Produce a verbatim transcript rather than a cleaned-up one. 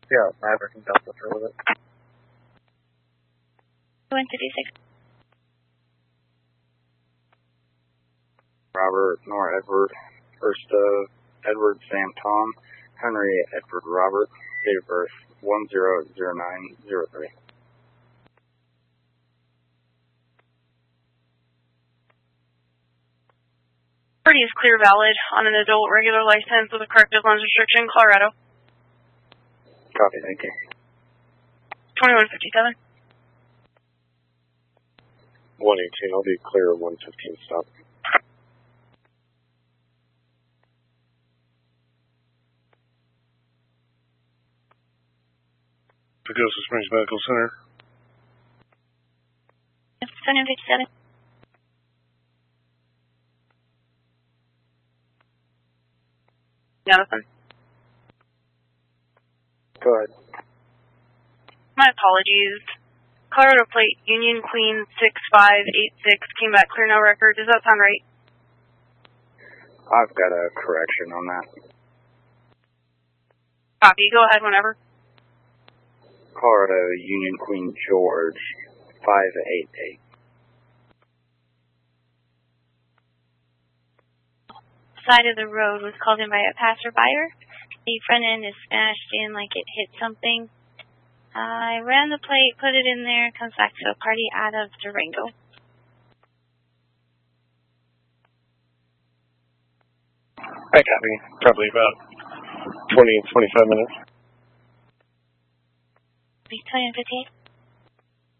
Yeah, Maverick and Delta for with it. one fifty-six. Robert, Nora Edward, first of Edward Sam Tom, Henry Edward Robert, date of birth one zero zero nine zero three. Party is clear valid on an adult regular license with a corrective lens restriction, Colorado. Copy, thank you. twenty-one fifty-seven. one eighteen, I'll be clear of one fifteen stop. Pagosa Springs Medical Center. seven fifty-seven. Jonathan. Go ahead. My apologies. Colorado plate Union Queen six five eight six came back clear, no record. Does that sound right? I've got a correction on that. Copy. Go ahead whenever. Colorado Union Queen George five eight eight. Side of the road was called in by a passerby. The front end is smashed in like it hit something. I ran the plate, put it in there, comes back to a party out of Durango. I copy. Probably about twenty, twenty-five minutes. twenty fifty-eight.